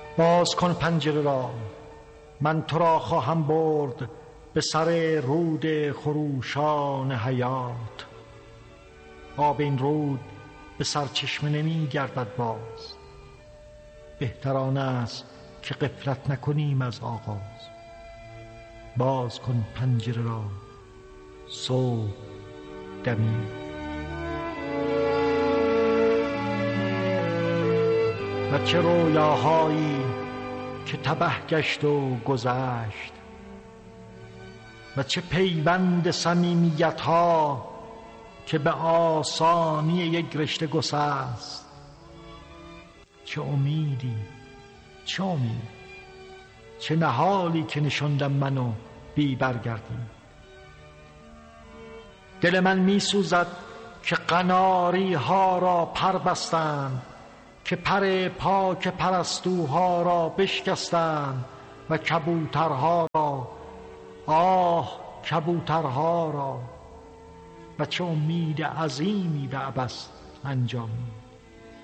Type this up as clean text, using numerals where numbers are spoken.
باز کن پنجره را، من تو را خواهم برد به سر رود خروشان حیات. آب این رود به سرچشمه نمی گردد باز، بهتر آن است که غفلت نکنیم از آغاز. باز کن پنجره را، صبح دمید. و چه رویاهایی که تبه گشت و گذشت، و چه پیوند صمیمیت‌ها که به آسانی یک رشته گسست. چه امیدی، چه امید، چه نهالی که نشاندم منو بی برگردیم. دل من می سوزد که قناری ها را پر بستند، که پر پاک پرستوها را بشکستند و کبوترها را، آه کبوترها را. و چه امید عظیمی به عبث انجامید.